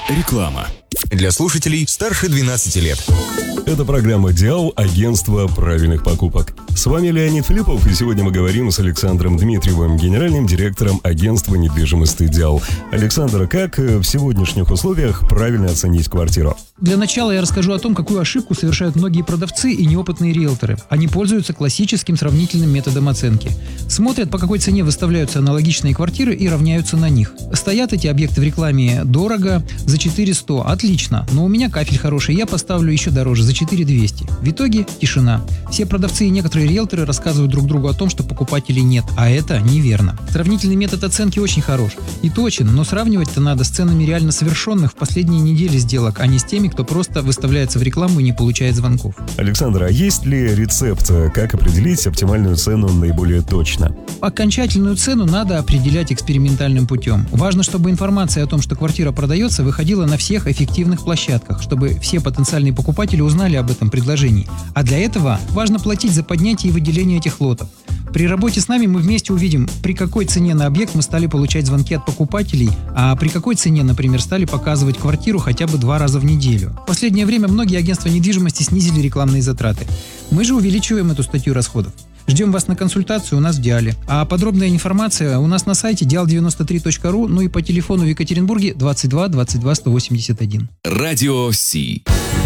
Реклама. Для слушателей старше 12 лет. Это программа «Диал. Агентство правильных покупок». С вами Леонид Филиппов, и сегодня мы говорим с Александром Дмитриевым, генеральным директором агентства недвижимости «Диал». Александр, как в сегодняшних условиях правильно оценить квартиру? Для начала я расскажу о том, какую ошибку совершают многие продавцы и неопытные риэлторы. Они пользуются классическим сравнительным методом оценки. Смотрят, по какой цене выставляются аналогичные квартиры и равняются на них. Стоят эти объекты в рекламе дорого, за 4100, отлично, но у меня кафель хороший, я поставлю еще дороже, за 4200. В итоге тишина. Все продавцы и некоторые риэлторы рассказывают друг другу о том, что покупателей нет, а это неверно. Сравнительный метод оценки очень хорош и точен, но сравнивать-то надо с ценами реально совершенных в последние недели сделок, а не с теми, кто просто выставляется в рекламу и не получает звонков. Александр, а есть ли рецепт, как определить оптимальную цену наиболее точно? Окончательную цену надо определять экспериментальным путем. Важно, чтобы информация о том, что квартира продается, выходила на всех эффективных площадках, чтобы все потенциальные покупатели узнали об этом предложении. А для этого важно платить за поднятие и выделение этих лотов. При работе с нами мы вместе увидим, при какой цене на объект мы стали получать звонки от покупателей, а при какой цене, например, стали показывать квартиру хотя бы 2 раза в неделю. В последнее время многие агентства недвижимости снизили рекламные затраты. Мы же увеличиваем эту статью расходов. Ждем вас на консультацию у нас в Диале. А подробная информация у нас на сайте dial93.ru, ну и по телефону в Екатеринбурге 22 22 181. Радио Си.